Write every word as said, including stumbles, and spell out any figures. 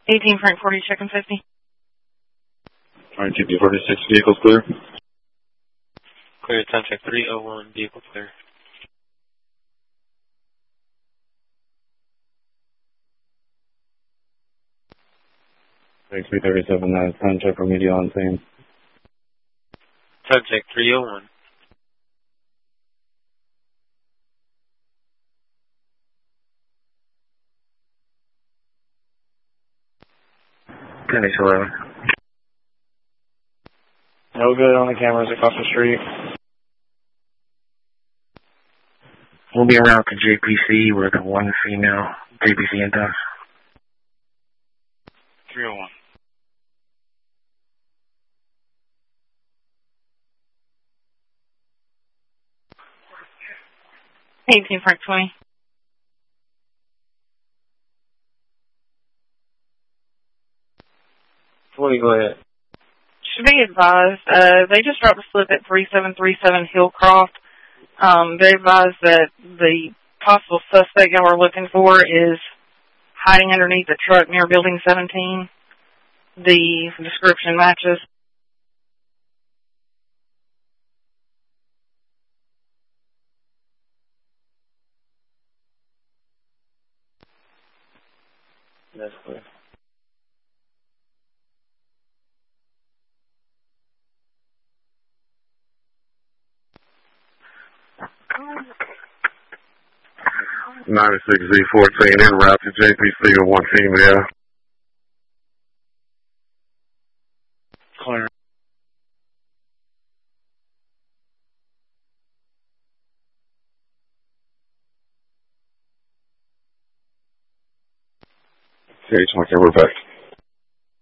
eighteen Frank forty, checking fifty. Alright, T P forty-six, vehicles clear. Clear, time check three oh one, vehicle clear. three thirty-seven, nine, time check remedial on scene. Time check three oh one. Finish eleven. No good on the cameras across the street. We'll be around to J P C with one female J P C in town. three oh one. eighteen Frank twenty. twenty, go ahead. Should be advised, uh, they just dropped a slip at three seven three seven Hillcroft. Um, they advised that the possible suspect y'all are looking for is hiding underneath a truck near Building seventeen. The description matches. That's clear. ninety-six Z fourteen en route to J P C with one female. Clear. Okay, we're back.